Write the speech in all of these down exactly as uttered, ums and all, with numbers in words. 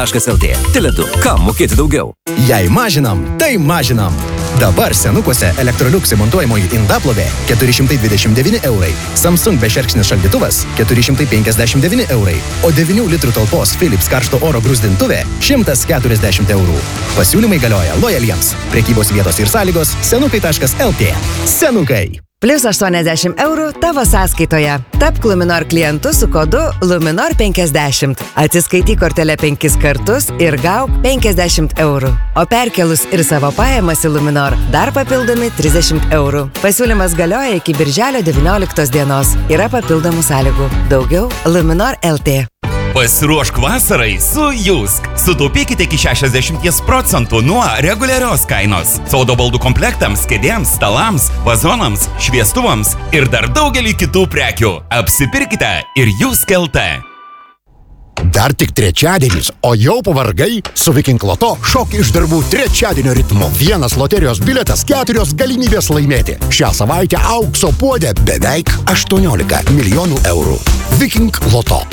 taškas el tė. Tele du. Kam mokėti daugiau? Jei mažinam, tai mažinam. Dabar senukuose Electrolux įmontuojamoji indaplovė keturi šimtai dvidešimt devyni eurai, Samsung bešerkšnis šaldytuvas keturi šimtai penkiasdešimt devyni eurai, o devynių litrų talpos Philips karšto oro gruzdintuvė šimtas keturiasdešimt eurų. Pasiūlymai galioja lojaliems. Prekybos vietos ir sąlygos senukai taškas el tė. Senukai. Plius aštuoniasdešimt eurų tavo sąskaitoje. Tapk Luminor klientu su kodu Luminor penkiasdešimt. Atsiskaityk kortelę penkis kartus ir gauk penkiasdešimt eurų. O perkelus ir savo pajamas į Luminor dar papildomi trisdešimt eurų. Pasiūlymas galioja iki birželio devynioliktos dienos. Yra papildomų sąlygų. Daugiau Luminor el tė. Pasiruošk vasarai su Jusk. Sutaupykite iki šešiasdešimt procentų nuo reguliarios kainos. Sodo baldų komplektams, kėdėms, stalams, vazonams, šviestuvams ir dar daugelį kitų prekių. Apsipirkite ir Jusk el tė. Dar tik trečiadienis, o jau pavargai? Su Viking Loto šok iš darbų trečiadienio ritmu. Vienas loterijos bilietas, keturios galimybės laimėti. Šią savaitę aukso puodė beveik aštuoniolika milijonų eurų. Viking Loto.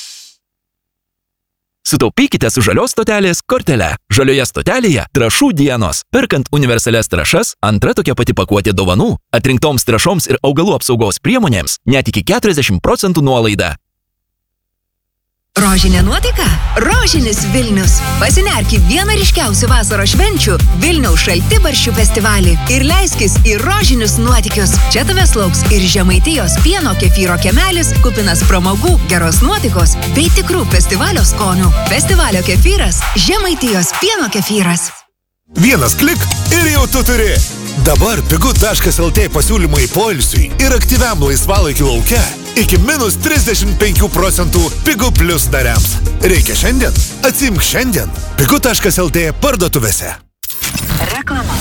Sutaupykite su žalios stotelės kortele. Žalioje stotelėje trąšų dienos. Perkant universalias trąšas, antra tokia pati pakuotė dovanų, atrinktoms trąšoms ir augalų apsaugos priemonėms net iki keturiasdešimt procentų nuolaida. Rožinė nuotaika? Rožinis Vilnius. Pasinerk į vieną ryškiausių vasaros švenčių – Vilniaus šaltibarščių festivalį ir leiskis į rožinius nuotykius. Čia tavęs lauks ir Žemaitijos pieno kefyro kemelis, kupinas pramogų, geros nuotaikos bei tikrų festivalio skonių. Festivalio kefyras – Žemaitijos pieno kefyras. Vienas klik ir jau tu turi. Dabar pigu taškas el tė pasiūlymai poilsiui ir aktyviam laisvalaikiu lauke iki minus trisdešimt penkių procentų Pigu Plus nariams. Reikia šiandien? Atsiimk šiandien. pigu taškas el tė parduotuvėse. Reklama.